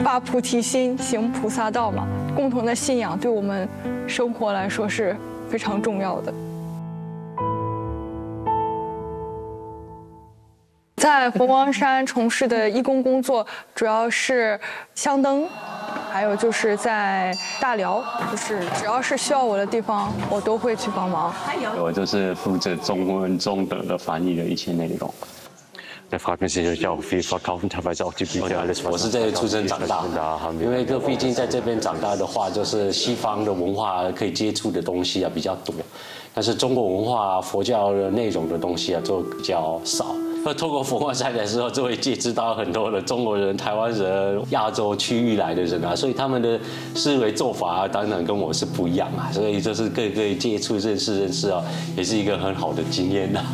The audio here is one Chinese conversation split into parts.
发菩提心，行菩萨道嘛。共同的信仰对我们生活来说是非常重要的。在佛光山从事的义工工作，主要是香灯，还有就是在大寮，就是只要是需要我的地方，我都会去帮忙。 我就是负责中文中德的翻译的一些内容。 Da fragt man sich natürlich auch, wie verkaufen teilweise auch die Bücher alles. 我是这里出生长大的，因为就毕竟在这边长大的话，就是西方的文化可以接触的东西啊比较多，但是中国文化、佛教的内容的东西啊就比较少。透过佛光山的时候，就会接触到很多的中国人、台湾人、亚洲区域来的人啊，所以他们的思维做法啊，当然跟我是不一样啊，所以就是可以接触、认识啊，也是一个很好的经验呐。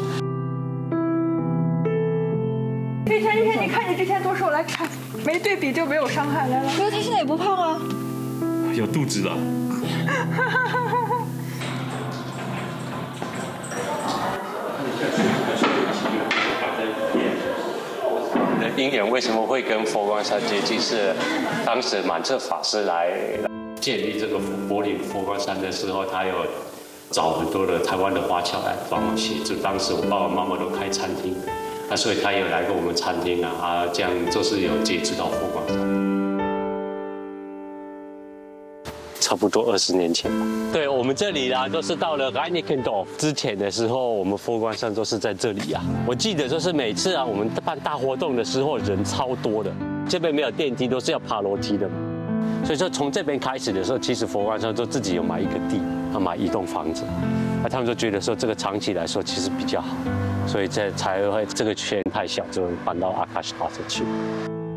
之前你看你之前多瘦，来看，没对比就没有伤害。来， 可是他现在也不胖啊， 有肚子了。 因缘为什么会跟佛光山接近？是当时满彻法师来建立这个柏林佛光山的时候，他有找很多的台湾的华侨来帮忙协助。当时我爸爸妈妈都开餐厅，那所以他也有来过我们餐厅啊，这样就是有接触到佛光山。差不多20年前吧。对我们这里啦，都是到了 Reinickendorf 之前的时候，我们佛光山都是在这里啊。我记得就是每次啊，我们办大活动的时候，人超多的。这边没有电梯，都是要爬楼梯的。所以说从这边开始的时候，其实佛光山就自己有买一个地，买一栋房子。他们就觉得说这个长期来说其实比较好，所以才会这个圈太小，就搬到阿卡什巴特去。